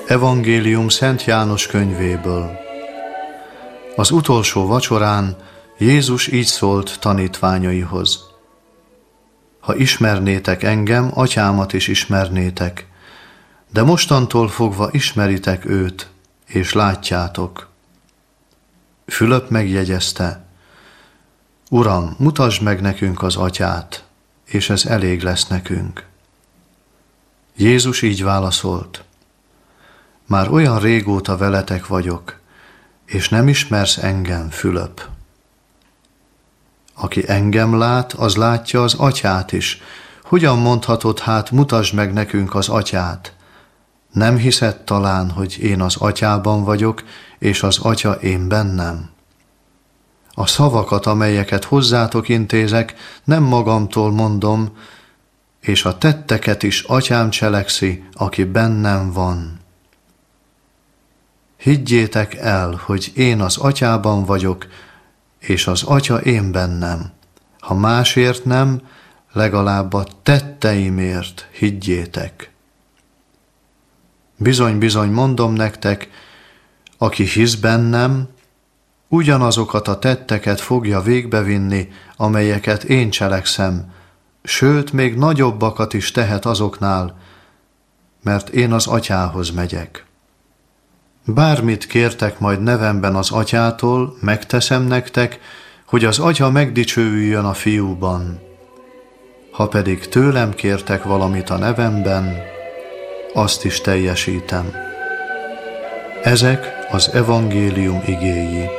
Evangélium Szent János könyvéből. Az utolsó vacsorán Jézus így szólt tanítványaihoz: Ha ismernétek engem, atyámat is ismernétek, de mostantól fogva ismeritek őt, és látjátok. Fülöp megjegyezte: Uram, mutasd meg nekünk az atyát, és ez elég lesz nekünk. Jézus így válaszolt: Már olyan régóta veletek vagyok, és nem ismersz engem, Fülöp. Aki engem lát, az látja az atyát is. Hogyan mondhatod hát, mutasd meg nekünk az atyát? Nem hiszed talán, hogy én az atyában vagyok, és az atya én bennem? A szavakat, amelyeket hozzátok intézek, nem magamtól mondom, és a tetteket is atyám cselekszi, aki bennem van. Higgyétek el, hogy én az atyában vagyok, és az atya én bennem. Ha másért nem, legalább a tetteimért higgyétek. Bizony-bizony mondom nektek, aki hisz bennem, ugyanazokat a tetteket fogja végbevinni, amelyeket én cselekszem, sőt, még nagyobbakat is tehet azoknál, mert én az atyához megyek. Bármit kértek majd nevemben az atyától, megteszem nektek, hogy az atya megdicsőüljön a fiúban. Ha pedig tőlem kértek valamit a nevemben, azt is teljesítem. Ezek az evangélium igéi.